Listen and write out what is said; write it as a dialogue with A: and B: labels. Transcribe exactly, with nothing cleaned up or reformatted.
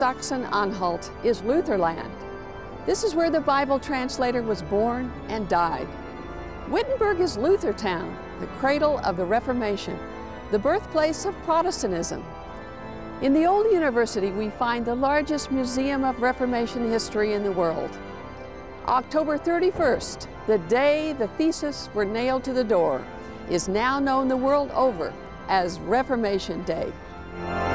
A: Sachsen-Anhalt is Lutherland. This is where the Bible translator was born and died. Wittenberg is Luthertown, the cradle of the Reformation, the birthplace of Protestantism. In the old university, we find the largest museum of Reformation history in the world. October thirty-first, the day the theses were nailed to the door, is now known the world over as Reformation Day.